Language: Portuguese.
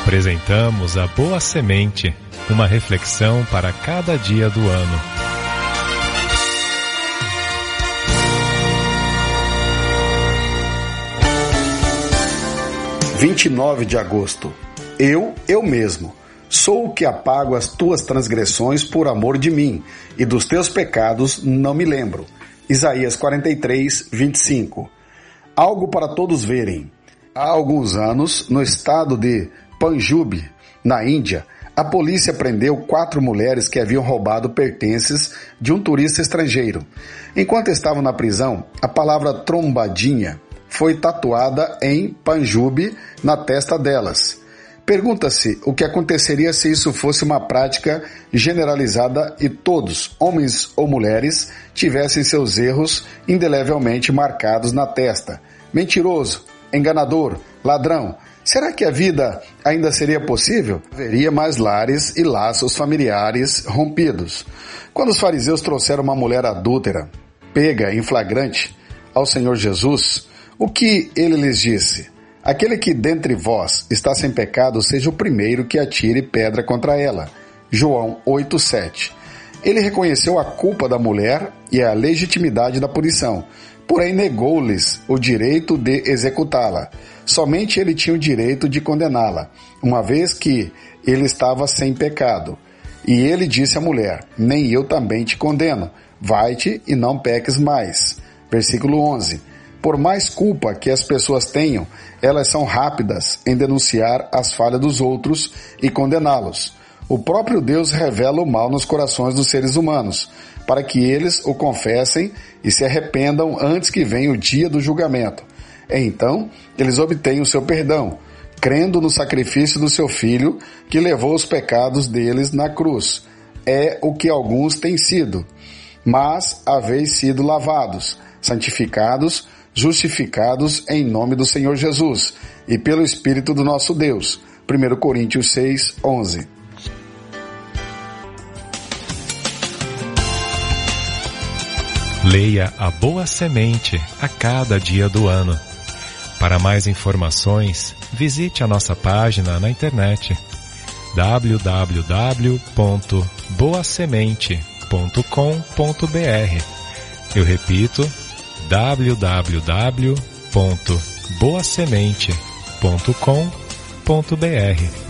Apresentamos a Boa Semente, uma reflexão para cada dia do ano. – 29 de agosto. Eu mesmo, sou o que apago as tuas transgressões por amor de mim, e dos teus pecados não me lembro. Isaías 43, 25. Algo para todos verem. Há alguns anos, no estado de Panjub, na Índia, a polícia prendeu 4 mulheres que haviam roubado pertences de um turista estrangeiro. Enquanto estavam na prisão, a palavra trombadinha foi tatuada em Panjub na testa delas. Pergunta-se o que aconteceria se isso fosse uma prática generalizada e todos, homens ou mulheres, tivessem seus erros indelevelmente marcados na testa. Mentiroso, enganador, ladrão. Será que a vida ainda seria possível? Haveria mais lares e laços familiares rompidos. Quando os fariseus trouxeram uma mulher adúltera, pega em flagrante, ao Senhor Jesus, o que ele lhes disse? Aquele que dentre vós está sem pecado, seja o primeiro que atire pedra contra ela. João 8:7. Ele reconheceu a culpa da mulher e a legitimidade da punição, porém negou-lhes o direito de executá-la. Somente ele tinha o direito de condená-la, uma vez que ele estava sem pecado. E ele disse à mulher: nem eu também te condeno, vai-te e não peques mais. Versículo 11. Por mais culpa que as pessoas tenham, elas são rápidas em denunciar as falhas dos outros e condená-los. O próprio Deus revela o mal nos corações dos seres humanos, para que eles o confessem e se arrependam antes que venha o dia do julgamento. Então, eles obtêm o seu perdão, crendo no sacrifício do seu Filho, que levou os pecados deles na cruz. É o que alguns têm sido, mas haveis sido lavados, santificados, justificados em nome do Senhor Jesus e pelo Espírito do nosso Deus. 1 Coríntios 6, 11. Leia a Boa Semente a cada dia do ano. Para mais informações, visite a nossa página na internet www.boasemente.com.br. Eu repito, www.boasemente.com.br.